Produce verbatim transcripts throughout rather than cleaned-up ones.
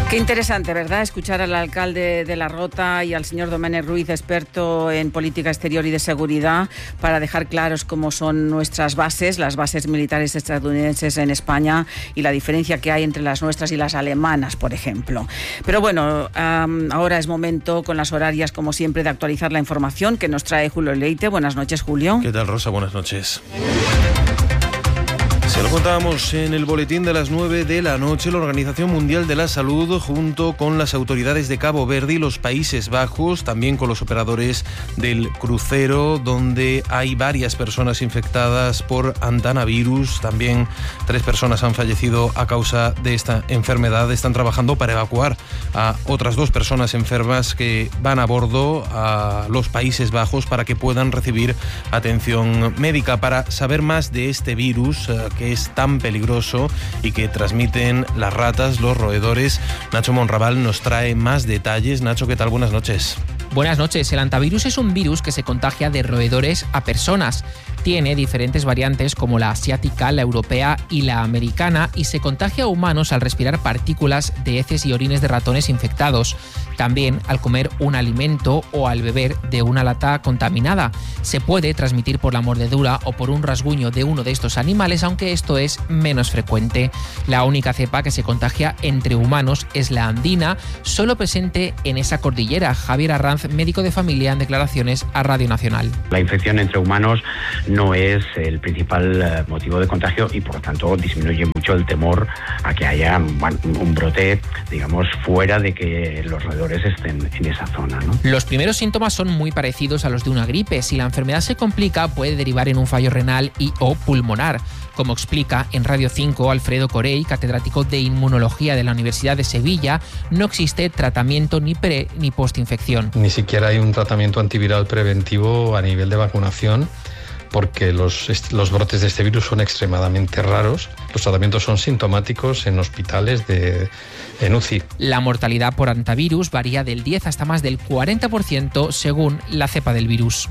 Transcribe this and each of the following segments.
Qué interesante, ¿verdad?, escuchar al alcalde de La Rota y al señor Domènech Ruiz, experto en política exterior y de seguridad, para dejar claros cómo son nuestras bases, las bases militares estadounidenses en España y la diferencia que hay entre las nuestras y las alemanas, por ejemplo. Pero bueno, um, ahora es momento, con las horarias, como siempre, de actualizar la información que nos trae Julio Leite. Buenas noches, Julio. ¿Qué tal, Rosa? Buenas noches. Se lo contábamos en el boletín de las nueve de la noche. La Organización Mundial de la Salud, junto con las autoridades de Cabo Verde y los Países Bajos, también con los operadores del crucero, donde hay varias personas infectadas por hantavirus. También tres personas han fallecido a causa de esta enfermedad. Están trabajando para evacuar a otras dos personas enfermas que van a bordo a los Países Bajos para que puedan recibir atención médica. Para saber más de este virus, que es tan peligroso y que transmiten las ratas, los roedores, Nacho Monraval nos trae más detalles. Nacho, ¿qué tal? Buenas noches. Buenas noches. El hantavirus es un virus que se contagia de roedores a personas. Tiene diferentes variantes como la asiática, la europea y la americana, y se contagia a humanos al respirar partículas de heces y orines de ratones infectados. También al comer un alimento o al beber de una lata contaminada. Se puede transmitir por la mordedura o por un rasguño de uno de estos animales, aunque esto es menos frecuente. La única cepa que se contagia entre humanos es la andina, solo presente en esa cordillera. Javier Arranz, médico de familia, en declaraciones a Radio Nacional. La infección entre humanos no es el principal motivo de contagio y, por lo tanto, disminuye mucho el temor a que haya un brote, digamos, fuera de que los roedores estén en esa zona, ¿no? Los primeros síntomas son muy parecidos a los de una gripe. Si la enfermedad se complica, puede derivar en un fallo renal y o pulmonar. Como explica en Radio cinco Alfredo Corey, catedrático de Inmunología de la Universidad de Sevilla, no existe tratamiento ni pre ni postinfección. Ni siquiera hay un tratamiento antiviral preventivo a nivel de vacunación, porque los, los brotes de este virus son extremadamente raros. Los tratamientos son sintomáticos en hospitales de, en U C I. La mortalidad por hantavirus varía del diez hasta más del cuarenta por ciento según la cepa del virus.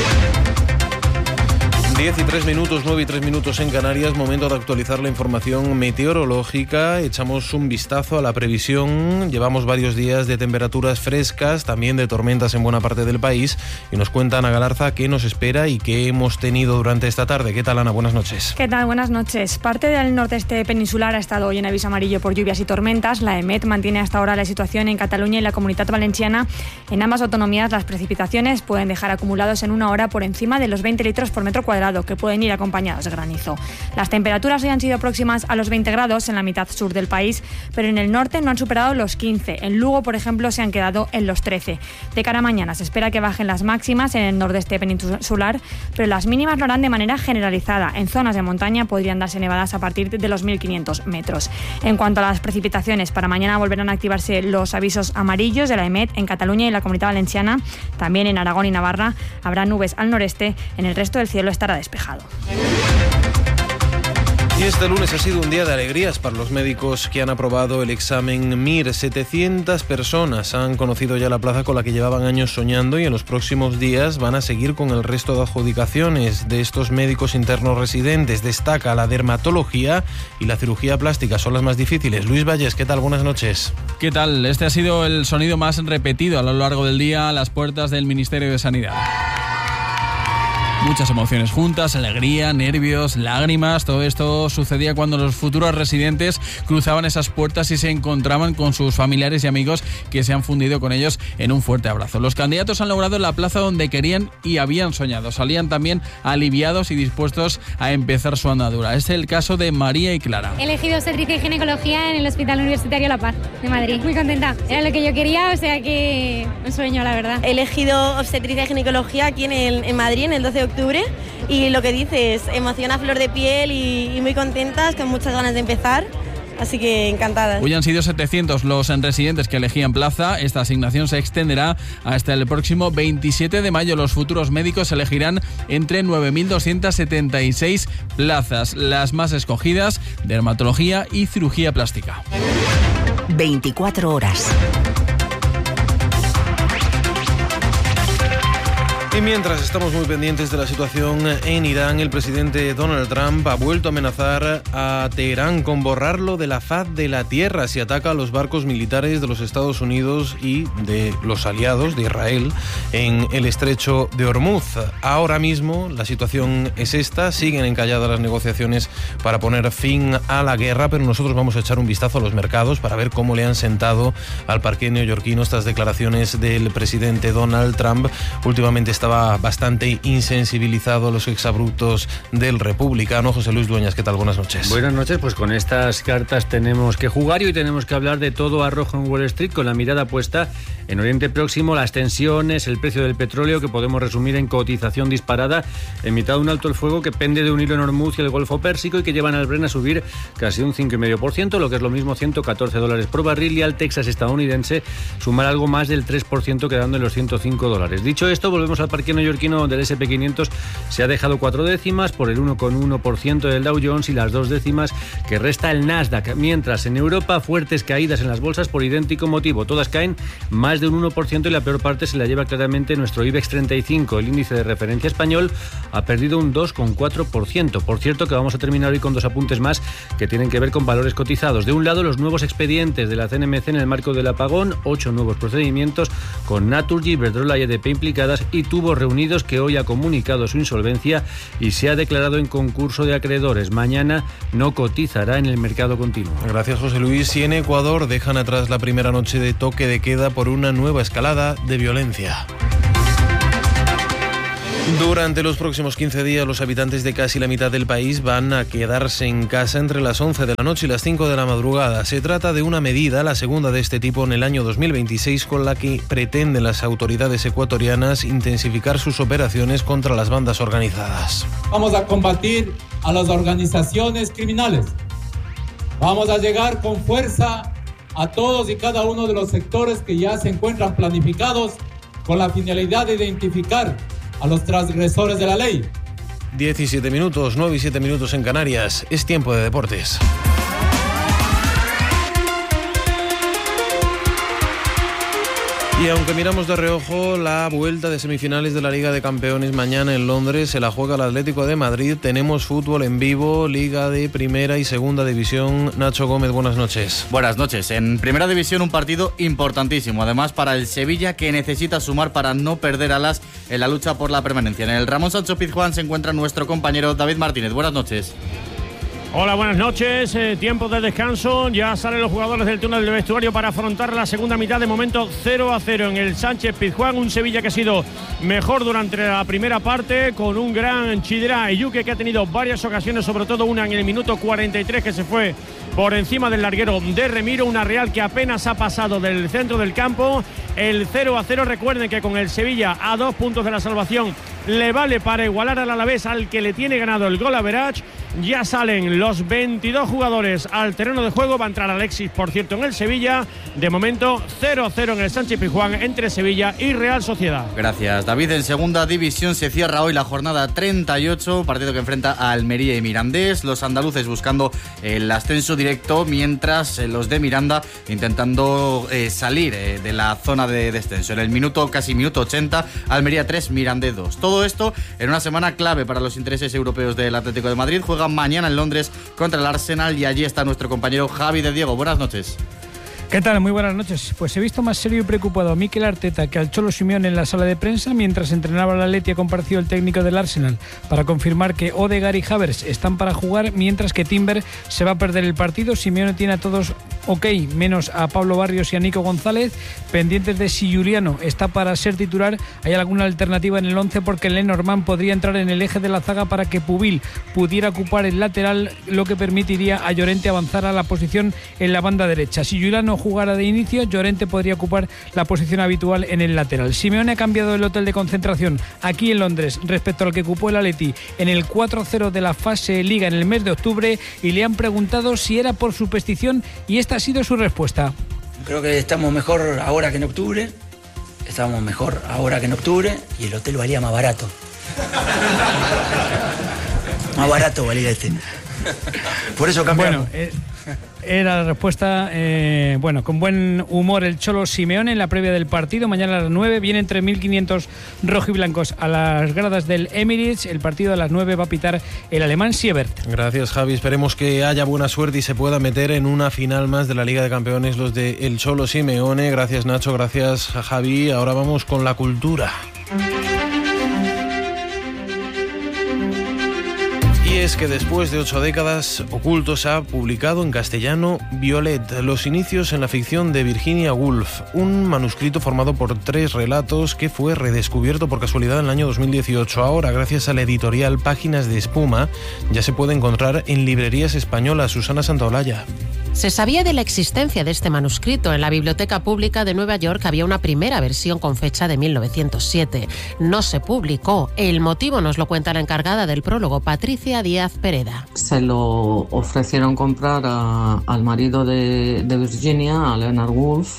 diez y tres minutos, nueve y tres minutos en Canarias, momento de actualizar la información meteorológica. Echamos un vistazo a la previsión. Llevamos varios días de temperaturas frescas, también de tormentas en buena parte del país, y nos cuenta Ana Galarza qué nos espera y qué hemos tenido durante esta tarde. ¿Qué tal, Ana? Buenas noches. ¿Qué tal? Buenas noches. Parte del nordeste peninsular ha estado hoy en aviso amarillo por lluvias y tormentas. La EMET mantiene hasta ahora la situación en Cataluña y la Comunitat Valenciana. En ambas autonomías, las precipitaciones pueden dejar acumulados en una hora por encima de los veinte litros por metro cuadrado, que pueden ir acompañados de granizo. Las temperaturas hoy han sido próximas a los veinte grados en la mitad sur del país, pero en el norte no han superado los quince. En Lugo, por ejemplo, se han quedado en los trece. De cara a mañana se espera que bajen las máximas en el nordeste peninsular, pero las mínimas lo harán de manera generalizada. En zonas de montaña podrían darse nevadas a partir de los mil quinientos metros. En cuanto a las precipitaciones, para mañana volverán a activarse los avisos amarillos de la EMET en Cataluña y la Comunidad Valenciana. También en Aragón y Navarra habrá nubes al noreste. En el resto del cielo estará despejado. Y este lunes ha sido un día de alegrías para los médicos que han aprobado el examen M I R. setecientas personas han conocido ya la plaza con la que llevaban años soñando, y en los próximos días van a seguir con el resto de adjudicaciones de estos médicos internos residentes. Destaca la dermatología y la cirugía plástica, son las más difíciles. Luis Valles, ¿qué tal? Buenas noches. ¿Qué tal? Este ha sido el sonido más repetido a lo largo del día a las puertas del Ministerio de Sanidad. Muchas emociones juntas, alegría, nervios, lágrimas. Todo esto sucedía cuando los futuros residentes cruzaban esas puertas y se encontraban con sus familiares y amigos que se han fundido con ellos en un fuerte abrazo. Los candidatos han logrado la plaza donde querían y habían soñado. Salían también aliviados y dispuestos a empezar su andadura. Es el caso de María y Clara. He elegido obstetricia y ginecología en el Hospital Universitario La Paz de Madrid. Muy contenta. Era lo que yo quería, o sea que un sueño, la verdad. He elegido obstetricia y ginecología aquí en, el, en Madrid en el doce de octubre. Y lo que dices, emoción a flor de piel y, y muy contentas, con muchas ganas de empezar. Así que encantadas. Hoy han sido setecientos los residentes que elegían plaza. Esta asignación se extenderá hasta el próximo veintisiete de mayo. Los futuros médicos elegirán entre nueve mil doscientas setenta y seis plazas. Las más escogidas, dermatología y cirugía plástica. veinticuatro horas. Y mientras estamos muy pendientes de la situación en Irán, el presidente Donald Trump ha vuelto a amenazar a Teherán con borrarlo de la faz de la tierra si ataca a los barcos militares de los Estados Unidos y de los aliados de Israel en el estrecho de Hormuz. Ahora mismo la situación es esta, siguen encalladas las negociaciones para poner fin a la guerra, pero nosotros vamos a echar un vistazo a los mercados para ver cómo le han sentado al parqué neoyorquino estas declaraciones del presidente Donald Trump. Últimamente estaba bastante insensibilizado a los exabruptos del republicano. José Luis Dueñas, ¿qué tal? Buenas noches. Buenas noches, pues con estas cartas tenemos que jugar y hoy tenemos que hablar de todo a rojo en Wall Street, con la mirada puesta en Oriente Próximo, las tensiones, el precio del petróleo, que podemos resumir en cotización disparada en mitad de un alto el fuego que pende de un hilo en Hormuz y el Golfo Pérsico y que llevan al Brent a subir casi un cinco coma cinco por ciento, lo que es lo mismo ciento catorce dólares por barril, y al Texas estadounidense sumar algo más del tres por ciento, quedando en los ciento cinco dólares. Dicho esto, volvemos al parque neoyorquino, donde el ese and pe quinientos se ha dejado cuatro décimas por el uno coma uno por ciento del Dow Jones y las dos décimas que resta el Nasdaq, mientras en Europa fuertes caídas en las bolsas por idéntico motivo. Todas caen más de un uno por ciento y la peor parte se la lleva claramente nuestro IBEX treinta y cinco. El índice de referencia español ha perdido un dos coma cuatro por ciento. Por cierto, que vamos a terminar hoy con dos apuntes más que tienen que ver con valores cotizados. De un lado, los nuevos expedientes de la C N M C en el marco del apagón, ocho nuevos procedimientos con Naturgy, Iberdrola y E D P implicadas, y Tubos Reunidos, que hoy ha comunicado su insolvencia y se ha declarado en concurso de acreedores. Mañana no cotizará en el mercado continuo. Gracias, José Luis. Y en Ecuador dejan atrás la primera noche de toque de queda por una nueva escalada de violencia. Durante los próximos quince días, los habitantes de casi la mitad del país van a quedarse en casa entre las once de la noche y las cinco de la madrugada. Se trata de una medida, la segunda de este tipo en el año dos mil veintiséis, con la que pretenden las autoridades ecuatorianas intensificar sus operaciones contra las bandas organizadas. Vamos a combatir a las organizaciones criminales. Vamos a llegar con fuerza a todos y cada uno de los sectores que ya se encuentran planificados con la finalidad de identificar a los transgresores de la ley. diecisiete minutos, nueve y siete minutos en Canarias. Es tiempo de deportes. Y aunque miramos de reojo la vuelta de semifinales de la Liga de Campeones mañana en Londres, se la juega el Atlético de Madrid. Tenemos fútbol en vivo, Liga de Primera y Segunda División. Nacho Gómez, buenas noches. Buenas noches. En Primera División un partido importantísimo, además para el Sevilla, que necesita sumar para no perder alas en la lucha por la permanencia. En el Ramón Sánchez Pizjuán se encuentra nuestro compañero David Martínez. Buenas noches. Hola, buenas noches. Eh, tiempo de descanso. Ya salen los jugadores del túnel del vestuario para afrontar la segunda mitad. De momento cero a cero en el Sánchez Pizjuán. Un Sevilla que ha sido mejor durante la primera parte, con un gran Chidera Ayuque, que ha tenido varias ocasiones, sobre todo una en el minuto cuarenta y tres, que se fue por encima del larguero de Remiro. Una Real que apenas ha pasado del centro del campo. El cero a cero, recuerden que con el Sevilla a dos puntos de la salvación le vale para igualar al Alavés, al que le tiene ganado el gol average. Ya salen los veintidós jugadores al terreno de juego. Va a entrar Alexis, por cierto, en el Sevilla. De momento cero a cero en el Sánchez Pizjuán entre Sevilla y Real Sociedad. Gracias, David. En Segunda División se cierra hoy la jornada treinta y ocho, partido que enfrenta a Almería y Mirandés. Los andaluces buscando el ascenso directo, mientras los de Miranda intentando eh, salir eh, de la zona de descenso. En el minuto, casi minuto ochenta, Almería tres, Mirandés dos. Todo esto en una semana clave para los intereses europeos del Atlético de Madrid. Juega mañana en Londres contra el Arsenal y allí está nuestro compañero Javi de Diego. Buenas noches. ¿Qué tal? Muy buenas noches. Pues he visto más serio y preocupado a Mikel Arteta que al Cholo Simeone en la sala de prensa mientras entrenaba la Atleti. Ha comparecido el técnico del Arsenal para confirmar que Odegaard y Havertz están para jugar, mientras que Timber se va a perder el partido. Simeone tiene a todos ok, menos a Pablo Barrios y a Nico González, pendientes de si Juliano está para ser titular. Hay alguna alternativa en el once, porque Lenormand podría entrar en el eje de la zaga para que Pubil pudiera ocupar el lateral, lo que permitiría a Llorente avanzar a la posición en la banda derecha. Si Juliano jugara de inicio, Llorente podría ocupar la posición habitual en el lateral. Simeone ha cambiado el hotel de concentración aquí en Londres respecto al que ocupó el Atleti en el cuatro cero de la fase Liga en el mes de octubre, y le han preguntado si era por superstición y esta ha sido su respuesta. Creo que estamos mejor ahora que en octubre, estábamos mejor ahora que en octubre y el hotel valía más barato. Más barato valía este. Por eso cambiamos. Bueno, eh... Era la respuesta, eh, bueno, con buen humor el Cholo Simeone en la previa del partido. Mañana a las nueve vienen tres mil quinientos rojiblancos a las gradas del Emirates. El partido a las nueve va a pitar el alemán Siebert. Gracias, Javi. Esperemos que haya buena suerte y se pueda meter en una final más de la Liga de Campeones los de el Cholo Simeone. Gracias, Nacho. Gracias, Javi. Ahora vamos con la cultura. Y es que después de ocho décadas, Ocultos ha publicado en castellano Violet, los inicios en la ficción de Virginia Woolf, un manuscrito formado por tres relatos que fue redescubierto por casualidad en el año dos mil dieciocho. Ahora, gracias a la editorial Páginas de Espuma, ya se puede encontrar en librerías españolas. Susana Santaolalla. Se sabía de la existencia de este manuscrito. En la Biblioteca Pública de Nueva York había una primera versión con fecha de mil novecientos siete. No se publicó. El motivo nos lo cuenta la encargada del prólogo, Patricia Díaz Pereda. Se lo ofrecieron comprar a, al marido de, de Virginia, a Leonard Woolf,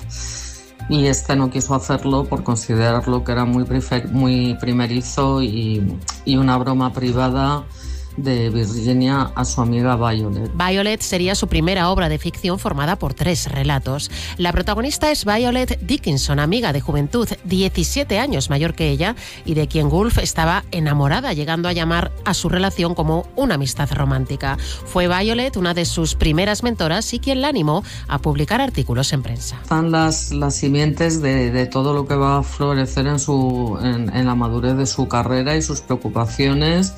y este no quiso hacerlo por considerarlo que era muy, prefer, muy primerizo y, y una broma privada de Virginia a su amiga Violet. Violet sería su primera obra de ficción formada por tres relatos. La protagonista es Violet Dickinson, amiga de juventud, diecisiete años mayor que ella, y de quien Woolf estaba enamorada, llegando a llamar a su relación como una amistad romántica. Fue Violet una de sus primeras mentoras y quien la animó a publicar artículos en prensa. Están las, las simientes de, de todo lo que va a florecer en, su, en, en la madurez de su carrera y sus preocupaciones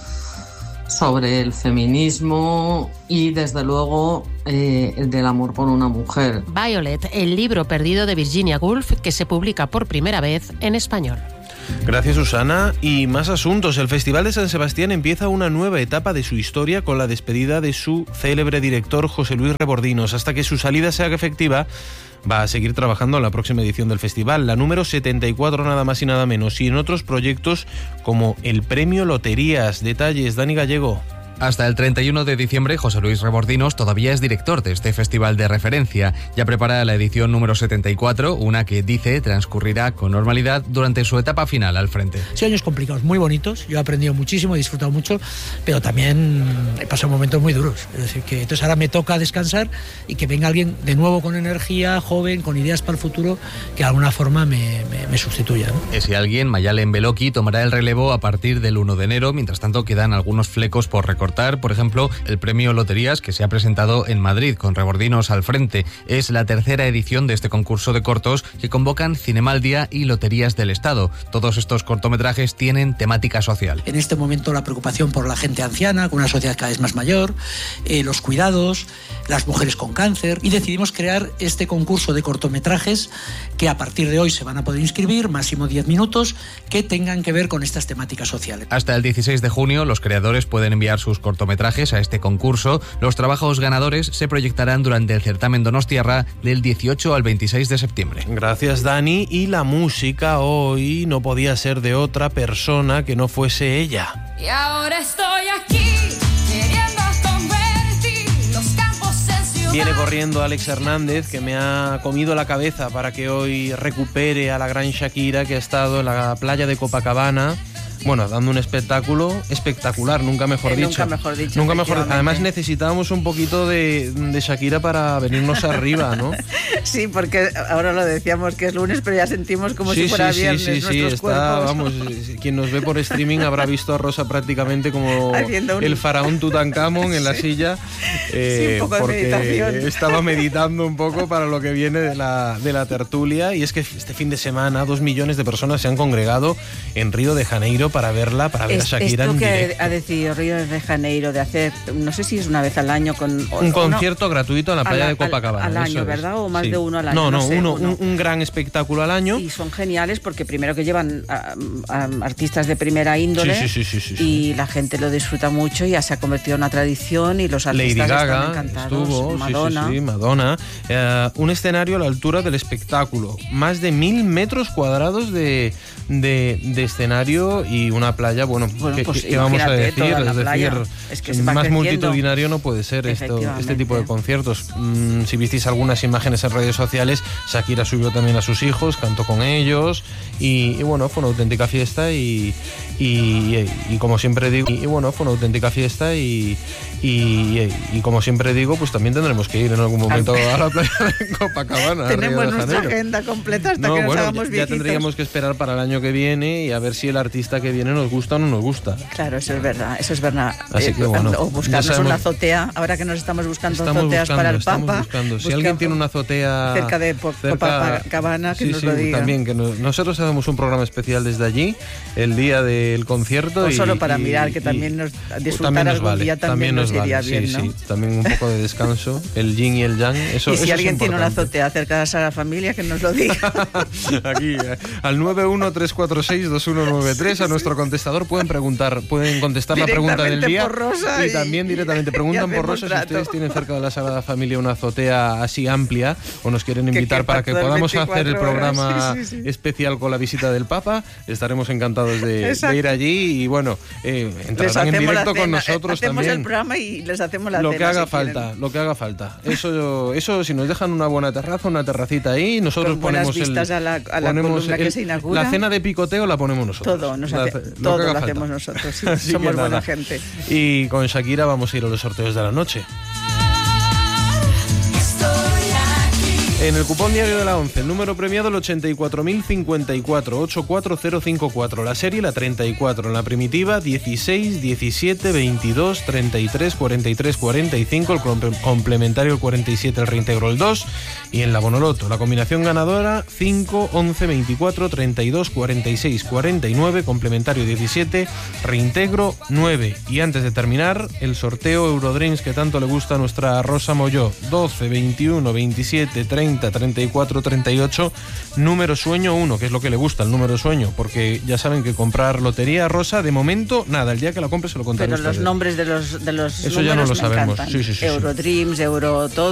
sobre el feminismo y, desde luego, eh, del amor por una mujer. Violet, el libro perdido de Virginia Woolf, que se publica por primera vez en español. Gracias, Susana. Y más asuntos. El Festival de San Sebastián empieza una nueva etapa de su historia con la despedida de su célebre director José Luis Rebordinos. Hasta que su salida se haga efectiva, va a seguir trabajando en la próxima edición del festival, la número setenta y cuatro nada más y nada menos, y en otros proyectos como el Premio Loterías. Detalles, Dani Gallego. Hasta el treinta y uno de diciembre, José Luis Rebordinos todavía es director de este festival de referencia. Ya prepara la edición número setenta y cuatro, una que dice transcurrirá con normalidad durante su etapa final al frente. Sí, años complicados, muy bonitos. Yo he aprendido muchísimo, he disfrutado mucho, pero también he pasado momentos muy duros. Es decir, que entonces ahora me toca descansar y que venga alguien de nuevo con energía, joven, con ideas para el futuro, que de alguna forma me, me, me sustituya, ¿no? Ese alguien, Mayalen Beloki, tomará el relevo a partir del uno de enero. Mientras tanto, quedan algunos flecos por recorrer. Por ejemplo, el Premio Loterías, que se ha presentado en Madrid con Rebordinos al frente. Es la tercera edición de este concurso de cortos que convocan Cinemaldia y Loterías del Estado. Todos estos cortometrajes tienen temática social. En este momento la preocupación por la gente anciana, con una sociedad cada vez más mayor, eh, los cuidados, las mujeres con cáncer, y decidimos crear este concurso de cortometrajes que a partir de hoy se van a poder inscribir, máximo diez minutos, que tengan que ver con estas temáticas sociales. Hasta el dieciséis de junio los creadores pueden enviar sus cortometrajes a este concurso. Los trabajos ganadores se proyectarán durante el certamen Donostiarra del dieciocho al veintiséis de septiembre. Gracias, Dani. Y la música hoy no podía ser de otra persona que no fuese ella. Y ahora estoy aquí queriendo convertir los campos en ciudad. Viene corriendo Alex Hernández, que me ha comido la cabeza para que hoy recupere a la gran Shakira, que ha estado en la playa de Copacabana. Bueno, dando un espectáculo espectacular, nunca mejor eh, dicho. Nunca mejor dicho. Nunca mejor. Además necesitábamos un poquito de, de Shakira para venirnos arriba, ¿no? Sí, porque ahora lo decíamos que es lunes, pero ya sentimos como sí, si fuera sí, viernes. Sí, sí, sí, nuestros está, cuerpos. vamos, quien nos ve por streaming habrá visto a Rosa prácticamente como un... el faraón Tutankamón en la sí. silla, eh, sí, un poco porque de meditación. Estaba meditando un poco para lo que viene de la, de la tertulia. Y es que este fin de semana dos millones de personas se han congregado en Río de Janeiro para verla, para ver Es, a Shakira esto en que directo. ha decidido Río de Janeiro de hacer, no sé si es una vez al año con un concierto no, gratuito en la playa la, de Copacabana. Al, al año, es. ¿verdad? O más sí. de uno al año. No, no, no sé, uno, uno. Un, un gran espectáculo al año. Y son geniales porque primero que llevan a, a artistas de primera índole sí, sí, sí, sí, sí, y sí. la gente lo disfruta mucho y ya se ha convertido en una tradición y los artistas Lady Gaga están encantados. Estuvo, Madonna. Sí, sí, sí, Madonna. Eh, un escenario a la altura del espectáculo. Más de mil metros cuadrados de, de, de escenario y, y una playa, bueno, Bueno, ¿qué, pues qué vamos a imagínate, decir? toda la Es decir, playa. Es que se va más creciendo. multitudinario no puede ser esto, este tipo de conciertos. Mm, si visteis algunas imágenes en redes sociales, Shakira subió también a sus hijos, cantó con ellos y, y bueno, fue una auténtica fiesta y, y, y, y como siempre digo, y, y bueno, fue una auténtica fiesta y, y, y como siempre digo, pues también tendremos que ir en algún momento a la playa de Copacabana. Tenemos Río de nuestra Janeiro. agenda completa hasta No, que nos bueno, hagamos ya, ya viejitos. tendríamos que esperar para el año que viene y a ver si el artista que viene nos gusta o no nos gusta. Claro, eso es verdad, eso es verdad. Así Eh, que bueno, o buscarnos ya sabemos- una azotea, ahora que nos estamos buscando Estamos azoteas buscando, para el estamos Papa. buscando. Si busca- alguien tiene una azotea cerca de Po- Copacabana, que sí, nos sí, lo diga. también, que nos- nosotros hacemos un programa especial desde allí, el día del concierto. O y, solo para y- mirar, que y- también nos disfrutar también nos algún vale, día también, nos vale, iría sí, bien, ¿no? sí, también un poco de descanso, el yin y el yang, eso, y si eso es alguien tiene una importante. azotea cerca de la Sagrada Familia, que nos lo diga. Aquí, eh, al nueve uno tres cuatro seis dos uno nueve tres, a nuestro contestador pueden preguntar, pueden contestar la pregunta del Directamente día por Rosa y, y- también directamente preguntan y por hacemos Rosa si trato. ustedes tienen cerca de la Sagrada Familia una azotea así amplia o nos quieren Que invitar quepa para que todas podamos hacer el veinticuatro horas. programa Sí, sí, sí. especial con la visita del Papa. Estaremos encantados de, de Exacto. ir allí y bueno, eh, Les entrarán en hacemos la directo con cena, nosotros hacemos también. el programa y les hacemos la Lo cena. que haga si quieren. falta, lo que haga falta. Eso, eso si nos dejan una buena terraza, una terracita ahí, nosotros Con buenas ponemos el, vistas a la- a la ponemos columna que se inaugura. La cena de picoteo la ponemos nosotros. Todo, nos La- hace- lo que todo haga lo falta. hacemos nosotros, sí, Así somos que buena nada. gente. Y con Shakira vamos a ir a los sorteos de la noche. En el cupón diario de la once, el número premiado el ochenta y cuatro mil cincuenta y cuatro, ochenta y cuatro mil cincuenta y cuatro, la serie la treinta y cuatro, en la primitiva dieciséis, diecisiete, veintidós, treinta y tres, cuarenta y tres, cuarenta y cinco, el comp- complementario el cuarenta y siete, el reintegro el dos y en la Bonoloto la combinación ganadora cinco, once, veinticuatro, treinta y dos, cuarenta y seis, cuarenta y nueve, complementario diecisiete, reintegro nueve. Y antes de terminar, el sorteo Eurodreams que tanto le gusta a nuestra Rosa Molló, doce, veintiuno, veintisiete, treinta, treinta y cuatro, treinta y ocho, número sueño uno, que es lo que le gusta, el número sueño, porque ya saben que comprar lotería Rosa, de momento, nada, el día que la compre se lo contaré Pero a los ustedes. nombres de los, de los Eso ya no números lo me sabemos. encantan. Sí, sí, sí, sí. Eurodreams, Euro todo.